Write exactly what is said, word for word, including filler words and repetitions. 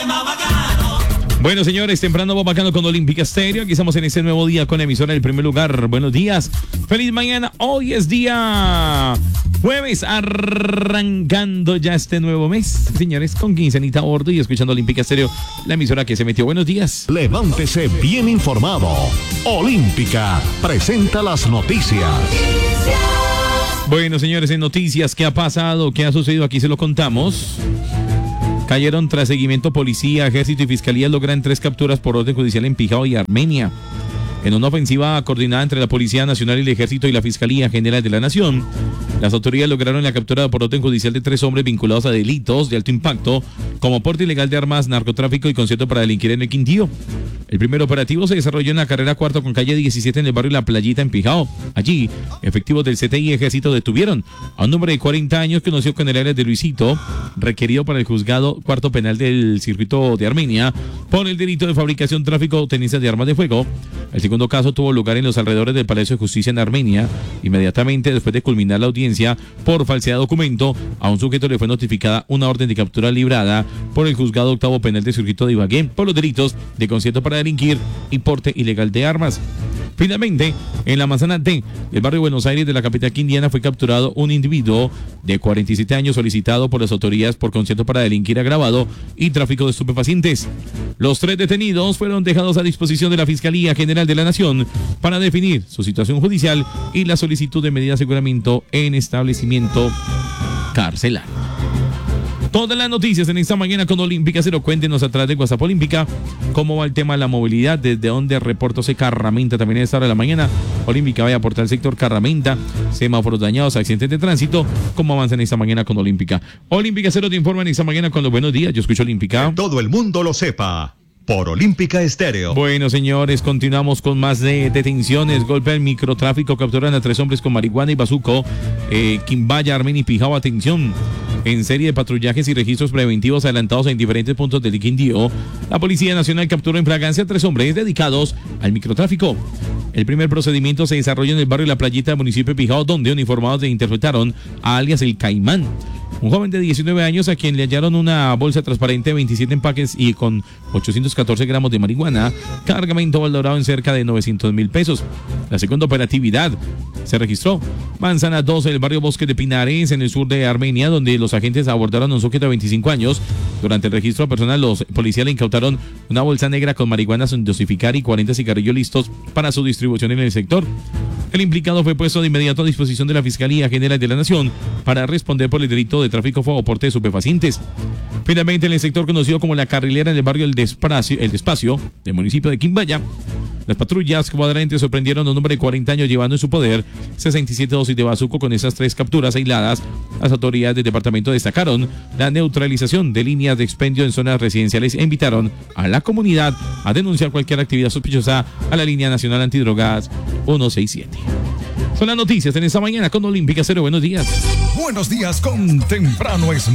Bueno, señores, temprano va bacano con Olímpica Estéreo. Aquí estamos en este nuevo día con la emisora del primer lugar. Buenos días, feliz mañana. Hoy es día jueves, arrancando ya este nuevo mes, señores, con quincenita a bordo y escuchando Olímpica Estéreo, la emisora que se metió. Buenos días. Levántese bien informado. Olímpica presenta las noticias. Bueno, señores, en noticias, ¿qué ha pasado? ¿Qué ha sucedido? Aquí se lo contamos. Cayeron tras seguimiento policía, ejército y fiscalía logran tres capturas por orden judicial en Pijao y Armenia. En una ofensiva coordinada entre la Policía Nacional y el Ejército y la Fiscalía General de la Nación, las autoridades lograron la captura por orden judicial de tres hombres vinculados a delitos de alto impacto, como porte ilegal de armas, narcotráfico y concierto para delinquir en el Quindío. El primer operativo se desarrolló en la carrera cuarto con calle diecisiete en el barrio La Playita en Pijao. Allí, efectivos del C T I y Ejército detuvieron a un hombre de cuarenta años conocido con el alias de Luisito, requerido para el juzgado cuarto penal del circuito de Armenia por el delito de fabricación, tráfico o tenencia de armas de fuego. El segundo caso tuvo lugar en los alrededores del Palacio de Justicia en Armenia. Inmediatamente después de culminar la audiencia por falsedad de documento, a un sujeto le fue notificada una orden de captura librada por el juzgado octavo penal del circuito de Ibagué por los delitos de concierto para delinquir y porte ilegal de armas. Finalmente, en la manzana D del barrio Buenos Aires de la capital quindiana fue capturado un individuo de cuarenta y siete años solicitado por las autoridades por concierto para delinquir agravado y tráfico de estupefacientes. Los tres detenidos fueron dejados a disposición de la Fiscalía General de la Nación para definir su situación judicial y la solicitud de medida de aseguramiento en establecimiento carcelario. Todas las noticias en esta mañana con Olímpica Cero. Cuéntenos a través de WhatsApp Olímpica cómo va el tema de la movilidad, desde donde reportó se Carramenta también a esta hora de la mañana. Olímpica vaya a aportar el sector Carramenta, semáforos dañados, accidentes de tránsito, cómo avanza en esta mañana con Olímpica. Olímpica Cero te informa en esta mañana con los buenos días. Yo escucho Olímpica. Que todo el mundo lo sepa. Por Olímpica Estéreo. Bueno, señores, continuamos con más de detenciones. Golpe al microtráfico, capturan a tres hombres con marihuana y bazuco. Eh, Quimbaya, Armenia y Pijao, atención. En serie de patrullajes y registros preventivos adelantados en diferentes puntos del Quindío, la Policía Nacional capturó en fragancia a tres hombres dedicados al microtráfico. El primer procedimiento se desarrolló en el barrio La Playita del municipio de Pijao, donde uniformados interpretaron a alias El Caimán, un joven de diecinueve años a quien le hallaron una bolsa transparente de veintisiete empaques y con ochocientos catorce gramos de marihuana, cargamento valorado en cerca de novecientos mil pesos. La segunda operatividad se registró Manzana dos, en el barrio Bosque de Pinares, en el sur de Armenia, donde los agentes abordaron a un sujeto de veinticinco años. Durante el registro personal, los policías le incautaron una bolsa negra con marihuana sin dosificar y cuarenta cigarrillos listos para su distribución en el sector. El implicado fue puesto de inmediato a disposición de la Fiscalía General de la Nación para responder por el delito de tráfico o porte de estupefacientes. Finalmente, en el sector conocido como La Carrilera, en el barrio El Despacio, el Despacio del municipio de Quimbaya, las patrullas cuadrantes sorprendieron a un hombre de cuarenta años llevando en su poder sesenta y siete dosis de bazuco. Con esas tres capturas aisladas, las autoridades del departamento destacaron la neutralización de líneas de expendio en zonas residenciales e invitaron a la comunidad a denunciar cualquier actividad sospechosa a la línea nacional antidrogas ciento sesenta y siete. Son las noticias en esta mañana con Olímpica Cero. Buenos días. Buenos días con Temprano es